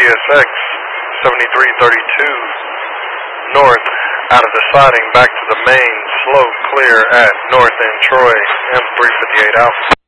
PSX 7332 north out of the siding back to the main, slow clear at north end Troy, M358 Alpha.